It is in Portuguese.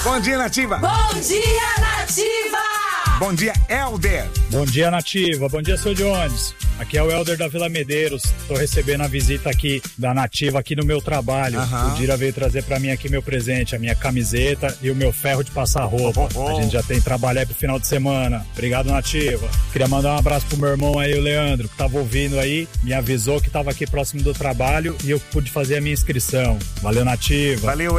Bom dia, Nativa. Bom dia, Nativa. Bom dia, Helder. Bom dia, Nativa. Bom dia, seu Jones. Aqui é o Helder da Vila Medeiros. Tô recebendo a visita aqui da Nativa aqui no meu trabalho. O Dira veio trazer pra mim aqui meu presente, a minha camiseta e o meu ferro de passar roupa. A gente já tem trabalho aí pro final de semana. Obrigado, Nativa. Queria mandar um abraço pro meu irmão aí, o Leandro, que tava ouvindo aí, me avisou que tava aqui próximo do trabalho e eu pude fazer a minha inscrição. Valeu, Nativa. Valeu,